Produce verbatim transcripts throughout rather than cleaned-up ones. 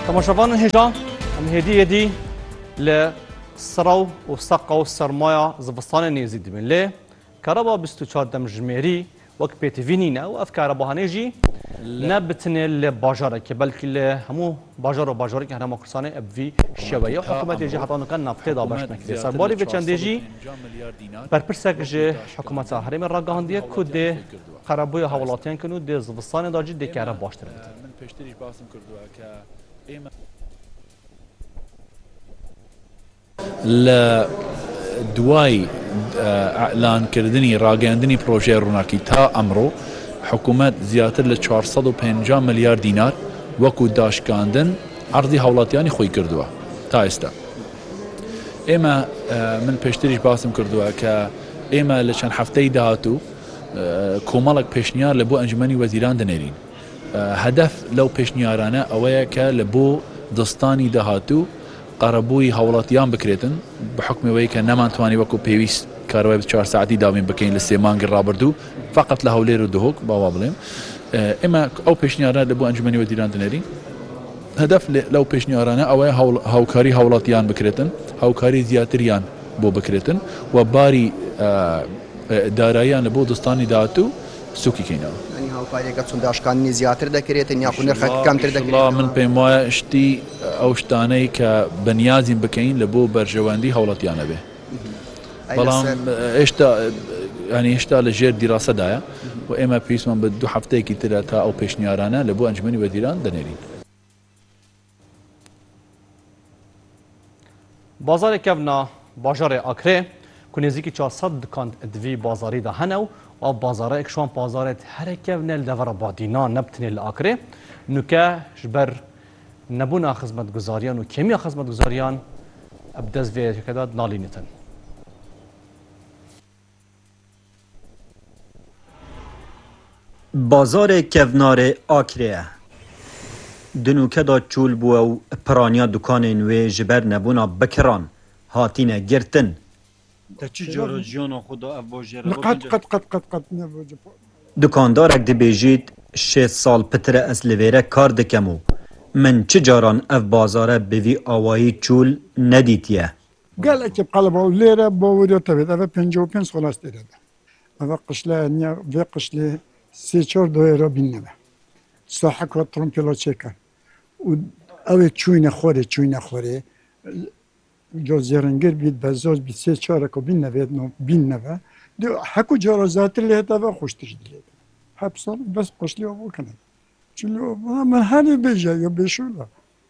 تماشاوان هجا ام هدیه دی ل سراو و سقا و سرمایا زبستان نیزی دبن لی کارابا بیست و چهار دمجمری وقت پیتوینی نه و افکار بهانه‌جی نبتنه ل باجاره که بلکه ل همو باجار و باجاری که هنما کرسانه ابوی شویه حکومت جی حتی نکن نفته دابش نکرده سرباری به چندجی بر پرسک جی حکومت هرم راگاندیه کد خرابوی حوالاتیان کنو د زبستان داجی دکاره باشتر ل دوای اعلان کردنی راگەاندنی پرۆژەی ڕووناکی تا ئەمڕۆ حکوومەت زیاتر لە چوارسەد و پەنجا ملیار دینار وەکو داشکاندن عەرضی هاوڵاتیانی خۆی کردووە تا ئێستا. ئێمە من پێشتریش باسم کردووە کە ئێمە لە چەند هەفتەی داهاتوو کۆمەڵێک پێشنیار لە بۆ ئەنجومەنی وەزیران دەنێرین. هەدەف لەو پێشنیارانە ئەوەیە کە لە بۆ دەستانی داهاتوو قەرەبووی هاوڵاتیان بکرێتن بحکمەوەی کە نەمانتوانی وەکو پێویست کارەوەی چوار ساعتی داوین بکەین لە سێ مانگی ڕابردوو فقط لە هەولێر و دهۆک باوا بڵێم ئێمە ئەو پێشنیارانە لە بۆ ئەنجومەنی وەزیران دەنێرین هەدەف لەو پێشنیارانە ئەوەیە هاوکاری هاوڵاتیان بکرێتن هاوکاری زیاتریان بۆ بکرێتن و باری داراییان لە بۆ دەستانی داهاتوو سووکی کەینەوە. هاوکاریەکە چون داشکاندنی زیاتر دەکرێتن یاخو نرخەکە کەمتر دەکرێت. من پێم وایە شتی ئەو شتانەی کە بەنیازین بکەین لە بۆ بەرژەوەندی هاوڵاتیانە بێ. بەڵام هێشتا ینی هێشتا لە ژێر دیراسەدایە و ئێمە پێویستمان بە دوو هەفتەیەکی ترە تا ئەو پێشنیارانە لە بۆ ئەنجومەنی وەزیران دەنێرین. بازارێک کەڤنا باژارê Akrê ku nêzîkî çarsed dikan divî bazarî de hene û ev bazarayek şan bazarê herek kevne li devera badînan nebtinê li Akrê nûke ji ber nebûna xizmetguzariyan û kêmiya xizmetguzariyan ev dest vê yekê de nalînitin. Bazarê kevnarê Akrê ye. Di nûke da çûl bûye û piraniya dukanên wê ji ber nebûna bikiran hatîne girtin. Dukandarek dibêjît şêst sal pitir e ez li vê re kar dikem û min çi caran ev bazare bi vî awayî çûl nedîtiye. Gelekî qeleba û lêre baweriya tevê ev pênc û pênc xwelas têre de. Ev qişle vê qişlê sê çar doyêra bînne be. Sahek ve trompêla çêkan. û ew ê çûyne xwarê çûyne xwarê Gözlerengir bir bezaz bir ses çarek o bin neve bin neve. Diyor haku cara zaten lehte ve hoştur diledi. Hep sal bes başlıyor bu kadar. Çünkü ama hani beje ya beşula.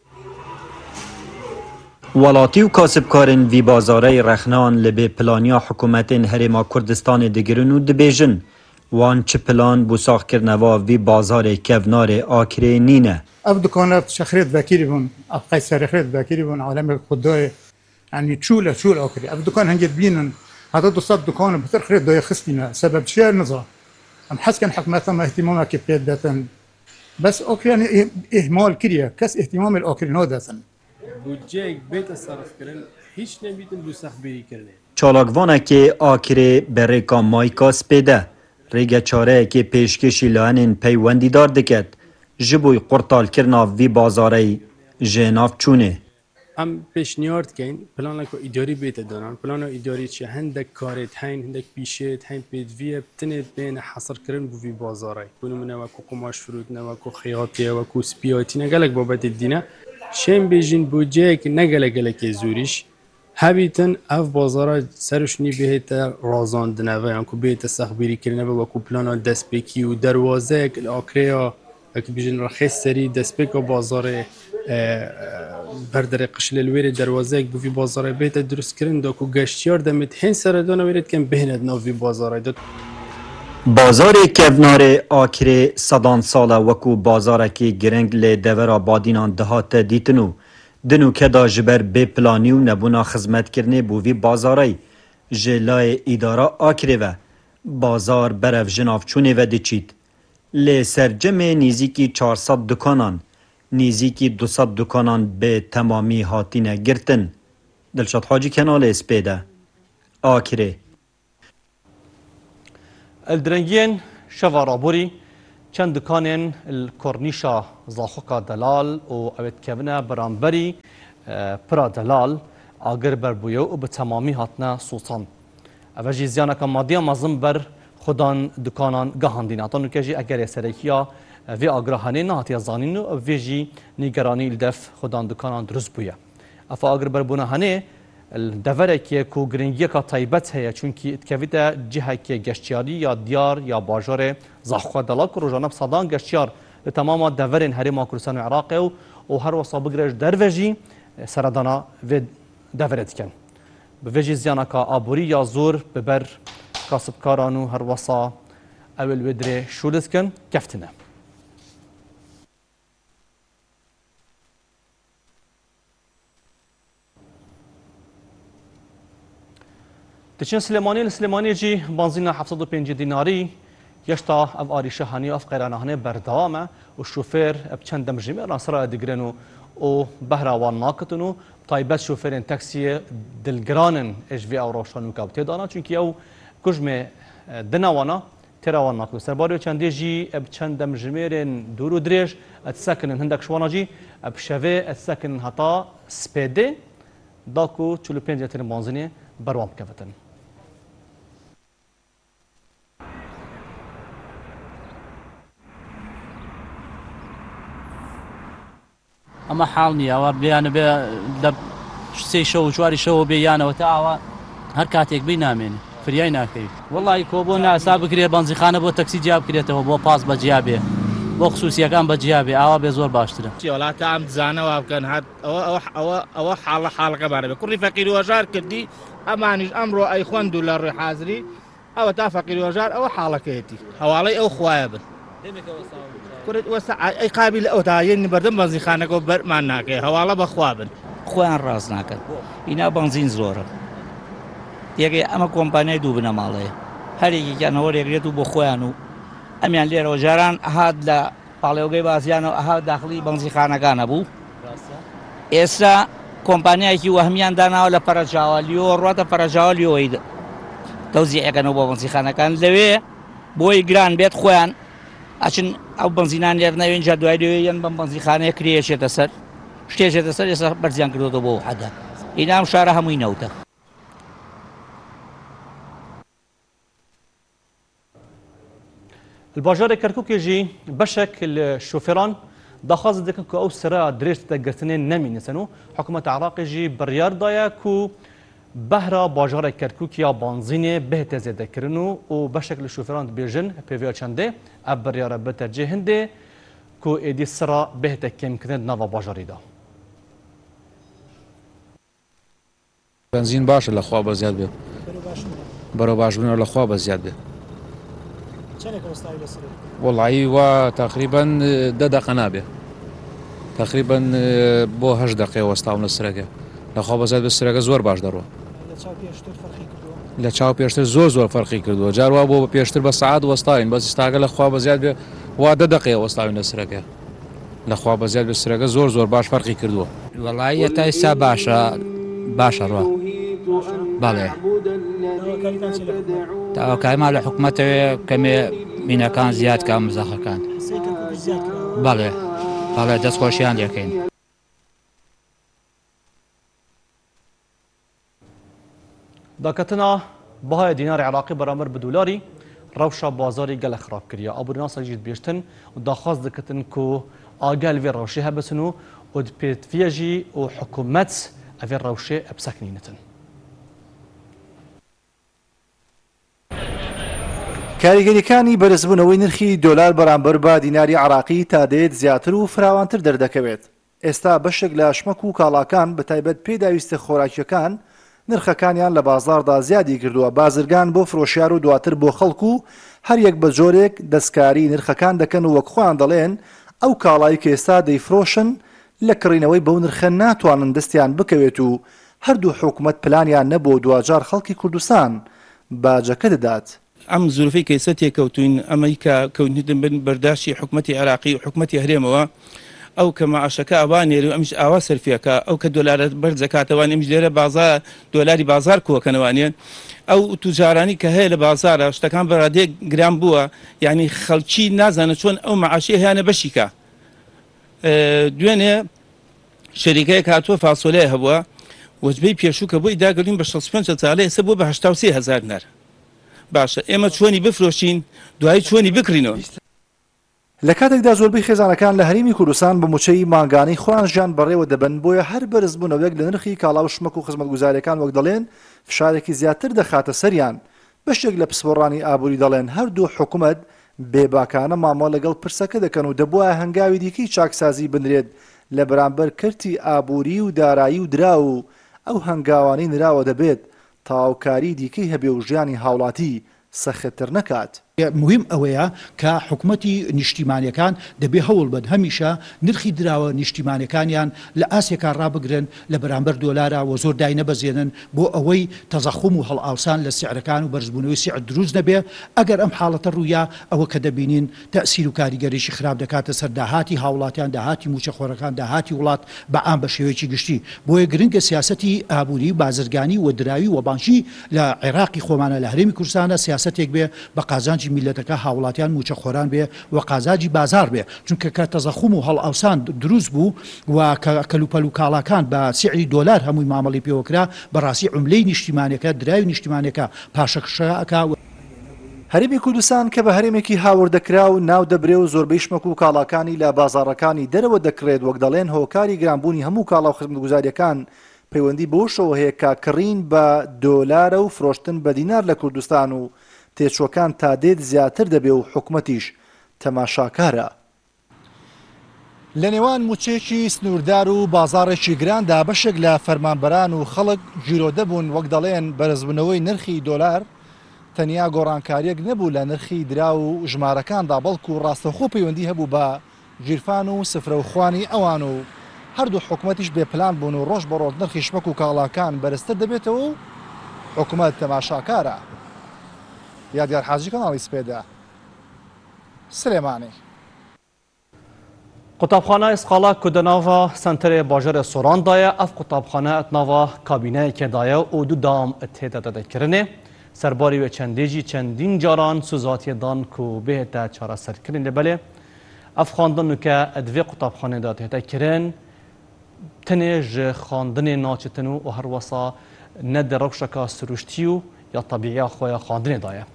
Welatî û kasibkarên vî bazareyê rexnean li bê planiya hikûmetên Herêma Kurdistanê digirin û dibêjin wan çi plan bû saxkirneva vî bazarê kevnarê Akrê nîne. Ev dukanat şexrêt vekirî bûn, ev qeyserexrêt vekirî bûn alemê Xwedayê yani çûl e çûl Akrê. Ev dukan hengê bînin heta du sed dukan bi tir xirê dayê xistîne sebeb çi ye niza. Em hezkin hikûmeta me ihtimamekê pê detin. Bes Akrê yani ihmal kiriye. Kes ihtimamê Akrê nadetin. Budceyek bête serfkirin hiç nebîtin bû sexbêrîkirinê. Çalakvanekê Akrê bi rêka mayka spê de rêge çareyekê pêşkêşî li henên peywendîdar diket ji bo qurtalkirina vî bazareyê ji nav çûnê. Em pêşniyar dikein plana ku îdarî bête danan plana îdarî çi hendek karê heyn hindek pîşê heyn pêdivî tinê bên hesirkirin bû vî bazarayê ku nimune wekû qumaş firûtine wekû xeyatiye wekû spiyatîne gelek babetê dîne şên bêjin budceyek ne gelek gelekê zûrîş hebîtin ev bazara serûşnî bihête razandineve yan ku bête sexbîrîkirineve wekû plana destpêkî û derwazeyek li Akrêya wekî bêjin rexês serî destpêka bazarê berderê qişilê li wêrê derwazeyek bi vî bazarê bête durustkirin da ku geştiyar demê hên seredana wêrê dikin bihêne di nav vî bazarê de. Bazarê kevnarê Akrê sedan sal e wekû bazarekî giring lê devera badînan dihate dîtin û di nûke da ji ber bêplanî û nebûna xizmetkirinê bû vî bazareyê ji layê îdara Akrê ve bazar berev ji navçûnê ve diçît. Lê sercemê nêzîkî çarsed dukanan nêzîkî du sed dukanan bê temamî hatîne girtin. Dilşad Hacî Kenalê spê de Akrê. Eldirengiyên şeva raborî چند دکانên kornîşa zaxoka delal û ew dikevine beramberî pira delal agir berbûye û bi temamî hatine sosan. Ev jî ziyaneka madiya mezin ber xudan dikanan gihandîne. Heta nûke jî egerê serekiya vê agira henê nehatiye zanîn û ev vê jî nîgeranî li dev xudan dikanan durust bûye. Ev agir berbûna henê deverekê ku giringiyeka taybet heye çunkî dikevîte cihekê geştiyarî ya diyar ya bajarê zaxoka delal ku rojane bi sedan geştiyar li temama deverên Herêma Kurdistan û Iraqê û her wesa bigire ji derve jî seredana vê deverê dikin. Bi vê jî ziyaneka aborî ya zor bi ber kasibkaran û her wesa ew li wê dirê şûl dikin keftine. Diçin Silêmaniyê li Silêmaniyê jî banzîna heft sed û pêncî dînarî yeşta ev arîşe henî ev qeyranehane berdewam e û şofêr ev çend demjimêran sirayê digirin û û behra wan nakitin û taybet şofêrên teksiyê dilgiranin ji vê ew roşanûka bi têdana çunkî ew kujmê dina wana têra wan nakin. Serbarê çendê jî ev çend demjimêrên dûr û dirêj et sekinin hindek ji wana jî ev şevê et sekinin heta spêdê da ku çûl û pênc metrên banzînê berwan bikevitin. ئەمە حاڵ نییە ئەوە بیانە بێ لە سێ شەو چواری شەوە بێ یانەوە تا ئاوا هەر کاتێک بی نامێنێ فریای ناکەوی وەڵی کۆ بۆ ناسا بکرێت بەنزیخانە بۆ تەکسی جیا بکرێتەوە بۆ پاس بەجیا بێ بۆ خصوصیەکان بەجیا بێ ئاوا بێ زۆر باشترە وڵاتە ئەم دزانەوە بکەن ئەوە حاڵە حاڵەکەمانە بێ کوڕی فەقیر وەژار کردی ئەمانیش ئەمڕۆ ئەی خوێند و لە ڕێ حازری ئەوە تا فەقیر وەژار ئەوە حاڵەکەیەتی هەواڵەی ئەو خوایە بن ئەی قابل ئەو تاەنی بەردەم بەنزیخانەکە بەرمان ناکەی هەواڵە بەخوا بن خۆیان ڕاست ناکەن ئینا بەنزین زۆرە یەکێ ئەمە کۆمپانیای دوو بنەماڵەیە هەرێکێکیان هەوەرێکرێت و بۆ خۆیان و ئەمیان لێرەوە جاران ئەهات لە پاڵێوگەی بازیانەوە ئەهات داخلی بەنزیخانەکانە بوو ئێستا کۆمپانیایەکی وەهمیان داناوە لە پەرەجاوالیەوە ڕاتە پەرەجاوالیەوەی دەوزیعەکەنەوە بۆ بەنزیخانەکان لەوێ بۆی گران بێت خۆیان ئەچن ئەو بنزینان لێر ناوێن جا دوای دوێ یەن بەم بەنزیخانەیە کرێشێتە سەر شتێژێتە سەر ئێستا بەرزیان کردوتەوە بۆ حەدا ئینام شارە هەمووی نەوتە الباژارê Kerkûkê jî beşek li şofêran daxwaz dikin ku ew sira dirêj te girtinê nemînisin û hikûmeta Iraqê jî biryar daye ku behra bajarê Kerkûkiya banzînê bihête zêdekirin û û beşek li şofêran dibêjin pêviya çendê ev biryara bi tercih hindê ku êdî sira bihête kêmkirin di nava bajarî da. Benzîn baş e lexwa be ziyad bê bero başbûna lexwa be ziyad bê وڵایی وا تقریبان دە دەقە نابێ تقریبان بۆ هەشت دقەیە وەستاون لە سرەکە لەخوا بەزات بە سرەکە زۆر باش دەڕوە لە چاو پێشتر زۆر زۆر فەرقی کردووە جاروا بۆ بە پێشتر بە سەعات وەستاوین بەس ئێستاکە لەخوا بەزیاد بێ وا دە دقەیە وەستاوین لە سرەکە لەخوا بەزیاد بە سرەکە زۆر زۆر باش فەرقی کردووە وەڵایی هێتا ئێستا باشە باشە ڕوە بەڵێ تاواکایمان لە حکومەتەوێ کەمێ مینەکان زیاد کە مزاحەکان بەڵێ بەڵێ دەستخۆشیان لێکەین داکەتنا بەهای دیناری عراقی بەرامبەر بە دولاری ڕەوشە بازاری گەلە خراپ کردیە ئابوورناسا جی دبێشتن و داخواست دەکەتن ku ئاگەل vê rewşê hebsin û û di pêtiviya jî û hikûmet evê rewşê ebseknînitin. کاریگەریەکانی بەرزبوونەوەی نرخی دۆلار بەرامبەر بە دیناری عراقی تا دێت زیاتر و فراوانتر دەردەکەوێت. ئێستا بەشێک لە شمەک و کاڵاکان بە تایبەت پێداویستە خۆراکیەکان نرخەکانیان لە بازاردا زیادی کردووە بازرگان بۆ فرۆشیار و دواتر بۆ خەڵکو و هەر یەک بە جۆرێک دەستکاری نرخەکان دەکەن و وەک خۆیان دەڵێن ئەو کاڵایی کە ئێستا دەیفرۆشن لە کڕینەوەی بەو نرخە ناتوانن دەستیان بکەوێت و هەردوو حکوومەت پلانیان نەبوو دوجار خەڵکی کوردستان باجەکە دەدات. ئەم زولفەی کەیسە تێکەوتوین ئەمەی کە کەوتن بن بەرداشتی حکوومەتی عراقی و حکوومەتی هەرێمەوە ئەو کە مەعاشەکە ئەوانێری و ئەمیش ئاوا سەرفیەکە ئەو کە دۆلارە بەرز دەکاتەوە ئەمیش لێرە بازار دۆلاری بازار کۆکەنەوانێن ئەو توجارانی کە هەیە لە بازارە شتەکان بەڕادێک گران بووە یعنی خەڵکی نازانە چۆن ئەو مەعاشی هیانە بەشیکە دوێنێ شەریکەیەک هاتووە فاسۆلەیە هەبووە وەجبەی پێشوو کە بۆی داگەڵین بە شەست و پێنج چالە ئێستا بۆ بە هەشتا و سێ هەزار دینار باشە ئێمە چۆنی بفرۆشین دوایی چۆنی بکڕینەوە لە کاتێکدا زۆربەی خێزانەکان لە هەرێمی کوردستان بە موچەی ماگانەی خۆیان ژیان بەڕێوە دەبن بۆیە هەر بەرزبوونەوەیەک لە نرخی کاڵا و شمەک و خزمەتگوزاریەکان وەک دەڵێن فشارێکی زیاتر دەخاتە سەریان بەشێک لە پسپۆڕانی ئابووری دەڵێن هەردوو حکوومەت بێباکانە مامۆ لەگەڵ پرسەکە دەکەن و دەبووە هەنگاوی دیکەی چاکسازی بنرێت لە بەرامبەر کردی ئابووری و دارایی و درا و ئەو هەنگاوانەی نراوە دەبێت تاوکاری دیکەی هەبێ و ژیانی هاوڵاتی سەختتر نەکات. مهم ئەوەیە کە حکوومەتی نیشتیمانیەکان دەبێ هەوڵ بن هەمیشە نرخی دراوە نیشتیمانەکانیان لە ئاسیەکان ڕابگرن لە بەرامبەر دۆلارە و زۆر دای نەبەزێنن بۆ ئەوەی تەزەخم و هەڵئاوسان لە سیعرەکان و بەرزبوونەوەی سیعر دروست نەبێ ئەگەر ئەم حاڵەتە ڕوویا ئەوە کە دەبینین تەسیر و کاریگەریشی خراپ دەکاتە سەر داهاتی هاوڵاتیان داهاتی موچەخۆرەکان داهاتی وڵات بەعام بە شێوەیەکی گشتی بۆیە گرنگە سیاسەتی ئابووری بازرگانی و دراوی و بانشی لە عێراقی خۆمانە لە هەرێمی کوردستانە سیاسەتێک بێ بە قازانجی میلەتەکە هاوڵاتیان موچەخۆران بێ و قازاجی بازار بێ چونکە کە تەزەخم و هەڵئاوسان دروست بوو و کەلوپەل و کاڵاکان بە سیعری دۆلار هەمووی مامەڵی پێوەکرا بەڕاستی عوملەی نیشتیمانەکە دراوی نیشتیمانەکە پاشەکشەکە. هەرێمی کوردستان کە بە هەرێمێکی هاوردەکرا و ناو دەبرێ و زۆربەی شمەک و کاڵاکانی لە بازاڕەکانی دەرەوە دەکرێت وەک دەڵێن هۆکاری گرانبوونی هەموو کاڵا و خزمەتگوزاریەکان پەیوەندی بۆشەوە هەیە کە کڕین بە دۆلارە و فرۆشتن بە دینار لە کوردستان و تێچوەکان تا دێت زیاتر دەبێ و حکوومەتیش تەماشاکارە. لە نێوان موچێکی سنووردار و بازاڕێکی گراندا بەشێک لە فەرمانبەران و خەڵک گیرۆدە بوون وەک دەڵێن بەرزبوونەوەی نرخی دۆلار تەنیا گۆڕانکاریەک نەبوو لە نرخی درا و ژمارەکاندا بەڵکو و ڕاستەخۆ پەیوەندی هەبوو بە ژیرفان و سفرەوخوانی ئەوان و هەردوو حکوومەتیش بێپلان بوون و ڕۆژ بە ڕۆژ نرخی شمەک و کاڵاکان بەرزتر دەبێتەوە و حکوومەت تەماشاکارە. یادیار حاجی کەناڵی سپێدا سلێمانی. قوتابخانە ئیسقاڵا کودەناڤا سنتەرێ باژەرە سۆڕاندایە ئەف قوتابخانە ئەتناڤا کابینەیەکێدایە و دوو دام تێدە دەدەکردنێ سەرباری وێ چەندێژی چەندین جاران سوزاتیەدان و بێتە چارەسەرکردن لەبەلێ ئەف خواندن و کە ئەدوێ قوتابخانەدا تێدەکردن تنێ ji xwandinê naçitin û her wesa ne di rewşeka siruştî û ya tebîya xwe ya xwandinê daye.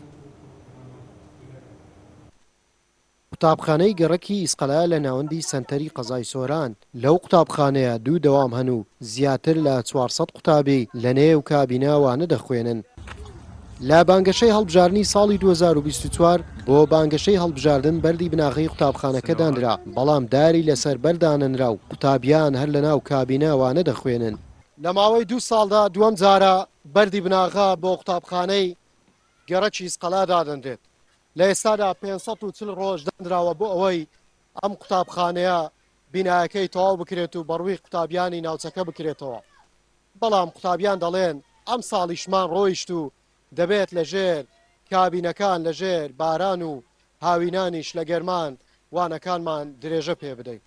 قوتابخانەی گەڕەکی ئیسقەلا لە ناوەندی سەنتەری قەزای سۆران لەو قوتابخانەیە دوو دەوام هەن و زیاتر لە چوارسەد قوتابی لە نێو کابینەوانە دەخوێنن. لە بانگەشەی هەڵبژاردننی ساڵی دوو هەزار و بیست و چوار بۆ بانگەشەی هەڵبژاردن بەردی بناغی قوتابخانەکە دانرا بەڵام داری لەسەر بەرداننرا و قوتابیان هەر لە ناو کابینەوانە دەخوێنن. لە ماوەی دوو ساڵدا دووەم جارە بەردی بناغا بۆ قوتابخانەی گەڕەکی ئیسقەلا دادەنرێت. لە ئێستادا پێنج سەد و چل ڕۆژ دەنراوە بۆ ئەوەی ئەم قوتابخانەیە بینایەکەی تەواو بکرێت و بەڕووی قوتابیانی ناوچەکە بکرێتەوە. بەڵام قوتابیان دەڵێن ئەم ساڵیشمان ڕۆیشت و دەبێت لەژێر کابینەکان لەژێر باران و هاوینانیش لە گەرمان وانەکانمان درێژە پێ بدەین.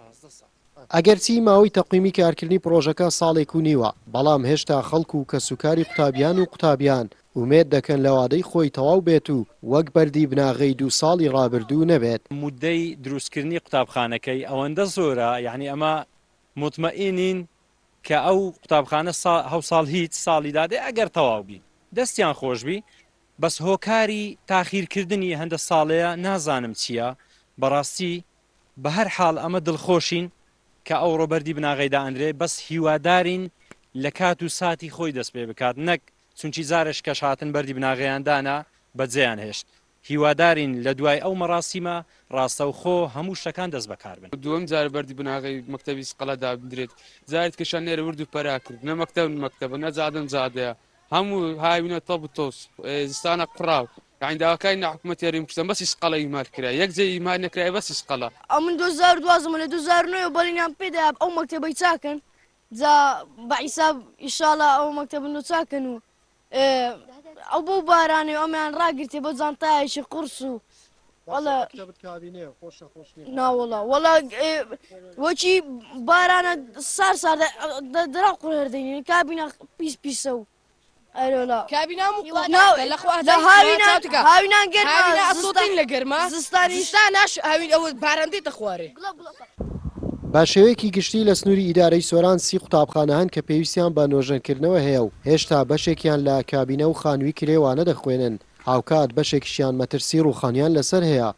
ئەگەرچی ماوەی تەقویمی کارکردنی پرۆژەکە ساڵێک و نیوە بەڵام هێشتا خەڵکو و کەسوکاری قوتابیان و قوتابیان ومێت دەکەن لە وادەی خۆی تەواو بێت و وەک بەردی بناغی دوو ساڵی ڕابردوو نەبێت. مودەی دروستکردنی قوتابخانەکەی ئەوەندە زۆرە یعنی ئەمە مطمئینین کە ئەو قوتابخانە هەو ساڵ هیچ ساڵی دادێ ئەگەر تەواو بی دەستیان خۆشبی بەس هۆکاری تاخیرکردنی هەندە ساڵەیە نازانم چییە بەڕاستی بە هەر حاڵ ئەمە دڵخۆشین کە ئەو ڕۆبەردی بناغیدا ئەندرێ بەس هیوادارین لە کات و ساتی خۆی دەست پێ بکات نەک چونکی زارش کەش هاتن بەردی بناغیاندانا بەجێیان هێشت هیوادارین لە دوای ئەو مەراسیمە ڕاستە و خۆ هەموو شتەکان دەست بەکار بن. دووەم جار بەردی بناغی مەکتەبی ئیسقەڵەدا بدرێت جارێت کەشان لێرە ورد و پەرا کرد نە مەکتەب مەکتەبە نەجادن جادەیە هەموو هاوینە تەب تۆس زستانە قڕاو عنداوەکانی ناحکومەتی هەرێمی کوردستان بەس ئیسقەڵە ئیمار کرا یەک جێ ئیمار نەکرای بەس ئیسقەڵە. ئەو من دوو هەزار و دوازدە لە دوو هەزار و نۆ بەڵینیان پێدا ئەو مەکتەبەی چاکن جا بەعیساب ئیشاڵا ئەو مەکتەبن و چاکن و ئەو بۆ بارانێ ئەمیان ڕاگرتێ بۆ جانتایەکی قورس و والله نا والله والله وشي بارانا صار صار درا قهردين كابينا بيس بيسو ايوه لا كابينا مو لا الاخوه لا هاوينا هاوينا قرما هاوينا الصوتين لقرما زستاني زستاناش هاوين او باراندي تخواري با شێوەیەکی گشتی لە سنووری ئیدارەی سۆران سی قوتابخانە هەن کە پێویستیان بە نۆژەنکردنەوە هەیە و هێشتا بەشێکیان لە کابینە و خانووی کرێوانە دەخوێنن هاوکات بەشێکیشیان مەترسی ڕووخانیان لەسەر هەیە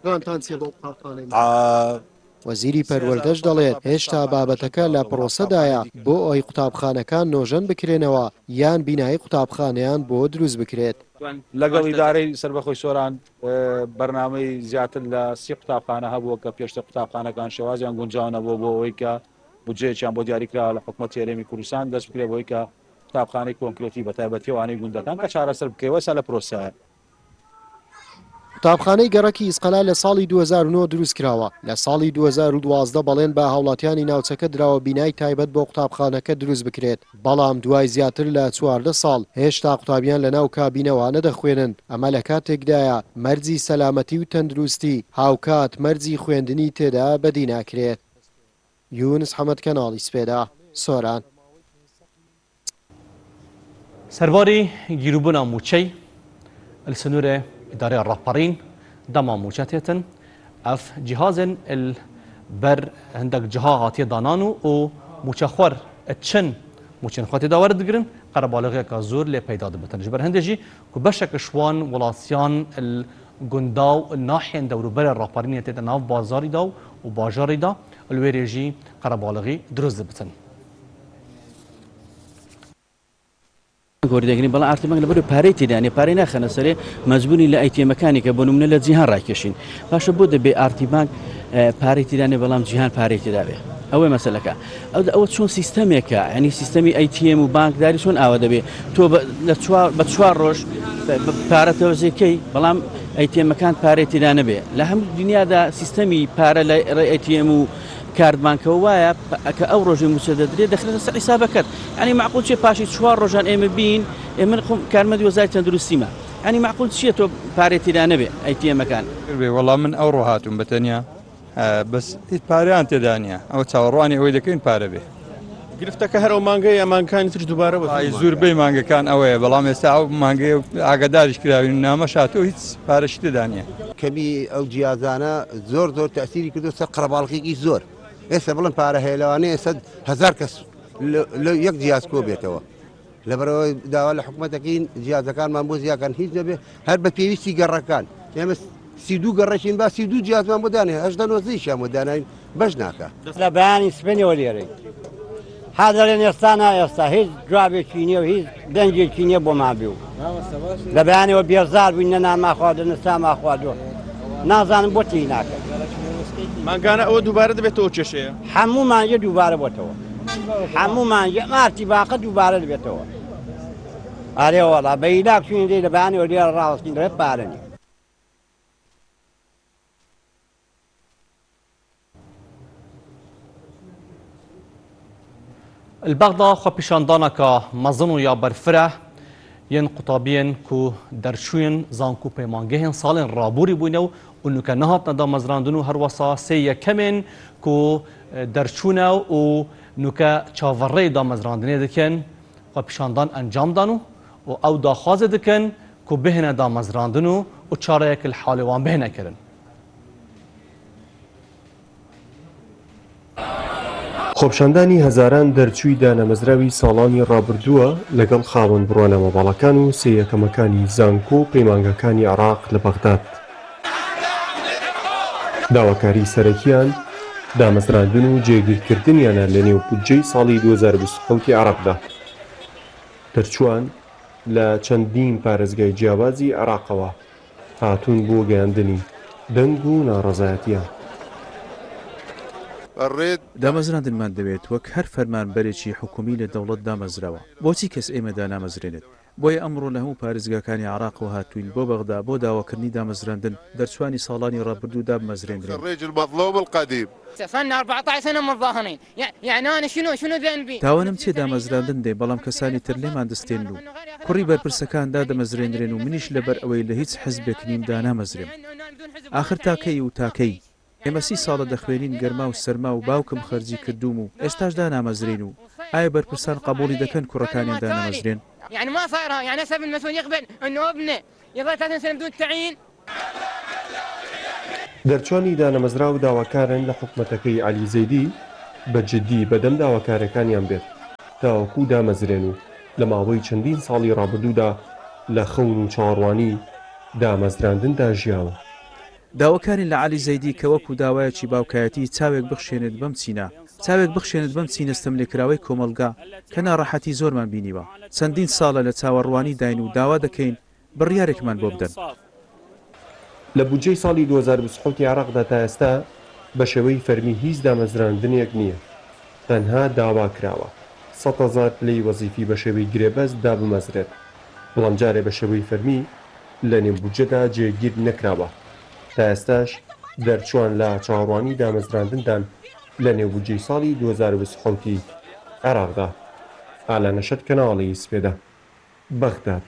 وەزیری پەروەردەش دەڵێت هێشتا بابەتەکە لە پرۆسەدایە بۆ ئەوەی قوتابخانەکان نۆژەن بکرێنەوە یان بینایی قوتابخانەیان بۆ دروست بکرێت لەگەڵ ئیدارەی سەربەخۆی سۆران بەرنامەی زیاتر لە سی قوتابخانە هەبووە کە پێشتر قوتابخانەکان شێوازیان گونجاونەبوو بۆ ئەوەی کە بودجەیەکیان بۆ دیاریکرا لە حکوومەتی هەرێمی کوردستان دەست بکرێت بۆی کە قوتابخانەی کۆنکرێتی بەتایبەتی وانەی گوندەکان کە چارەسەر بکەوە سا لە پرۆسەیە. قوتابخانەی گەڕەکی ئیسقەلا لە ساڵی دوو هەزار و نۆ دروست کراوە لە ساڵی دوو هەزار و دوازدە بەڵێن بە هاوڵاتیانی ناوچەکە دراوە بینای تایبەت بۆ قوتابخانەکە دروست بکرێت بەڵام دوای زیاتر لە چواردە ساڵ هێشتا قوتابیان لە ناو کابینەوانە دەخوێنن ئەمە لە کاتێکدایە مەرجی سەلامەتی و تەندروستی هاوکات مەرجی خوێندنی تێدا بەدی ناکرێت. یونس حەمەد کەناڵی سپێدا سۆران. سەرباری گیروبوونا موچەی السنوورە إدارة الرابرين دما موجاتيتن اف جهازن البر عندك جهات دانانو و موچخور اتشن موچن خاطي داور دگرن قربالغه كازور ل پیدا دبتن جبر هندجي كو بشك شوان ولاسيان الگنداو الناحيه دورو بر الرابرين يتد ناف بازاري داو و باجاري دا الويريجي قربالغي دروز دبتن گۆردەگرین بەڵام ئارتیمەنگ لەبەر پارەی تێدانێ پارەی ناخەنە سەرێ مەجبوری لە ئەیتیێمەکانی کە بۆ نمونە لە جیهان ڕاکێشین پاشە بۆ دەبێ ئارتیبانک پارەی تێدانێ بەڵام جیهان پارەی تێدابێ ئەوەی مەسەلەکە ئەو ئەوە چۆن سیستەمێکە ینی سیستەمی ئەیتیێم و بانکداری چۆن ئاوە دەبێ تۆ بە چوار ڕۆژ پارە تەوزێکەی بەڵام ئەیتیێمەکان پارەی تێدانە بێ لە هەموو دنیادا سیستەمی پارە لە ئەیتیێم و کاردبانکەوە وایە کە ئەو ڕۆژی موچە دەدرێت دەخرێتە سەر حیسابەکەت ینی معقول چێ پاشی چوار ڕۆژان ئێمە بین ئێمە کارمەندی وەزای تەندروستیمە ینی معقول چییە تۆ پارەی تێدا نەبێ ئەیتیێمەکان وەڵام من ئەو ڕۆ هاتووم بەتەنیا بەس هیچ پارەیان تێدا نیە ئەو چاوەڕوانی ئەوەی دەکەین پارە بێ گرفتەکە هەر ئەو مانگەی ئەمانکانی تر دووبارە زۆربەی مانگەکان ئەوەیە بەڵام ئێستا ئەو مانگەی ئاگاداریش کراوین نامە شاتۆ هیچ پارەشی تێدا نیە کەمی ئەو جیازانە زۆر زۆر تەسیری کردو سەر قەرەباڵغێکی زۆر ئێستا بڵم پارە هێلەوانەیە سەد هەزار کەس لە یەک جیاز کۆ بێتەوە لەبەرەوەی داوا لە حکوومەتەکەین جیازەکانمان بۆ زیاکان هیچ نەبێ هەر بە پێویستی گەڕەکان ئێمە سی دوو گەڕەشین با سی دوو جیازمان بۆ دانێ هەژدە نۆزەیشیان بۆ داناین بەش ناکە لە بەیانی سبینەوە لێرەی حاضرێن ئێستانە ئێستا هیچ جوابێکی نییە و هیچ دەنجێکی نییە بۆ مابێ و لە بەیانەوە بێزار بووین نە ناماخواردن نستا خواردووە نازانم بۆ تی ناکە مانگانە ئەوە دووبارە دەبێتەوە چێشەیە هەموو مانگە دووبارە بۆتەوە هەموو مانگە مارتی باقە دووبارە دەبێتەوە ئارێ وەڵا بەیلاک چوین دەی لە بەیانەوە لێرە ڕاوەستین دەبێت پارە نیە البغدا خو پیشاندانا که مزن و یا برفره ین قطابین کو درشوین زانکو پیمانگهن سالن رابوری بوینو و نوکه نهات ندا مزراندنو هر وسا سی کمین کو درشونه و نوکه چاوره دا مزراندنه دکن خو پیشاندان انجام دانو و او دا خواز دکن کو بهنه دا مزراندنو و چاره یک الحالوان بهنه کرن. خۆپشاندانی هەزاران دەرچووی دانەمەزراوی ساڵانی ڕابردووە لەگەڵ خاوەن بڕوانە مەباڵەکان و سێیەکەمەکانی زانکۆ و پەیمانگەکانی عێراق لە بەغداد. داواکاری سەرەکیان دامەزراندن و جێگیرکردنیانە لە نێو بودجەی ساڵی دوو هەزار و بیست و حەوت عێراقدا. دەرچووان لە چەندین پارێزگای جیاوازی عێراقەوە هاتوون بۆ گەیاندنی دەنگ و ناڕەزایەتیان. دامەزراندنمان دەوێت وەک هەر فەرمانبەرێکی حکومی لە دەوڵەت دامەزراوە بۆچی کەس ئێمە دانامەزرێنێت بۆیە ئەمڕۆ لە هەموو پارێزگاکانی عراقەوە هاتوین بۆ بەغدا بۆ داواکردنی دامەزراندن دەرچوانی ساڵانی ڕابردوودا بمەزرێنرێن. الرجل المظلوم القديم صرنا أربعة عشر سنة متظاهرين يعني أنا شنو شنو ذنبي تاوانم چێ دامەزراندن دێ بەڵام کەسانی تر لێمان دەستێن و کوڕی بەرپرسەکاندا دەمەزرێنرێن و منیش لەبەر ئەوەی لە هیچ حزبێک نیمدا نامەزرێم. آخر تاکەی و تاکەی ئێمە سی ساڵە دەخوێنین گەرما و سەرما و باوکم خەرجی کردوم و ئێستاشدا نامەزرێن و ئایا بەرپرسان قبولی دەکەن کوڕەکانیاندا نامەزرێن؟ يعني ما صار يعني هسه المسؤول يقبل انه ابنه يظل ثلاث سنين بدون تعيين. دەرچوانی دانەمەزرا و داواکارن لە حکومەتەکەی عەلی زەیدی بەجددی بەدەم داواکارەکانیان بێت تاوەکو دامەزرێن و لە ماوەی چەندین ساڵی ڕابردوودا لە خەون و چاڕوانی دامەزراندندا ژیاوە. داواکارین لە عەلی زەیدی کە وەکو داوایەکی باوکایەتی چاوێک بخشێنێت بەم چینە چاوێک بخشێنێت بەم چینەستەم لێکراوەی کۆمەلگا کە ناڕەحەتی زۆرمان بینیوە چەندین ساڵە لە چاوەڕوانی داین و داوا دەکەین بڕیارێکمان بۆ بدەن. لە بودجەی ساڵی دوو هەزار و بیست و حوت عێراقدا تا ئێستا بە شێوەی فەرمی هیچ دامەزراندنێک نییە، تەنها داوا کراوە سەد هەزار پلەی وەزیفی بە شێوەی گرێبەست دابمەزرێت، بەڵام جارێ بە شێوەی فەرمی لە نێو بودجەدا جێگیر نەکراوە. تا ئێستاش دەرچوان لە چاوەڕوانی دامەزراندندان لە نێو بودجەی ساڵی دوو هەزار و بیست و حوتی عێراقدا. ئالە نەشەد کەناڵی سپێدا بەغداد.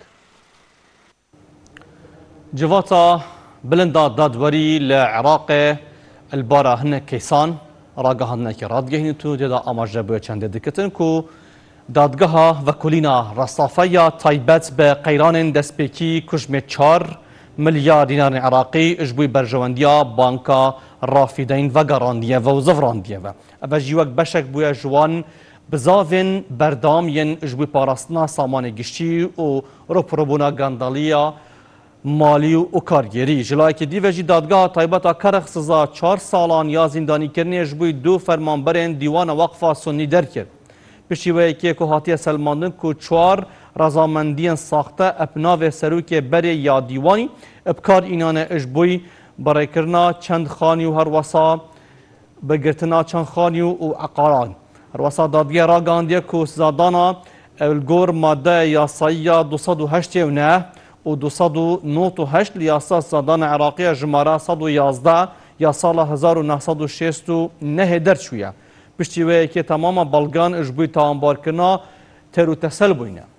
جواتا بلندا دادوەری لە عێراقê البارە hinek kêsan ragihandinekê radgehîn tu dê da amaje bûye çendê dikitin ku dadgeha vekulîna rastafeya taybet bi qeyranên destpêkî kujmê çar milyar dînarên Iraqî ji bo berjewendiya banka rafîdeyn vegerandiye ve û zivrandiye ve. Ev jî wek beşek bûye ji wan bizavên berdam yên ji bo parastina samanê giştî û rûpirûbûna gandaliya malî û kargerî. Ji layekê dî ve jî dadgeha taybeta kerek siza çar salan ya zîndanîkirinê ji bo du fermanberên dîwana Waqfa Sunnî derkir. Piştîweyekê ku hatiye selmandin ku çar razamendiyên saxte epnavê serokê berê ya dîwanî ipkar înane ji bo birêkirina çend xanî û herwesa bigirtina çend xanî û eqaran. Herwesa dadgehê ragihandiye ku sizadana evlgor maddeya yasayiya du sed û heştê û neh û du sed û nod û heşt li yasa sizadana Iraqî jimara sed û yazdeh ya sala hezar û neh sed û şêst û nehê derçûye. Piştîweyekê temama belgan ji bo tawanbarkirina ter û tesel bûyne.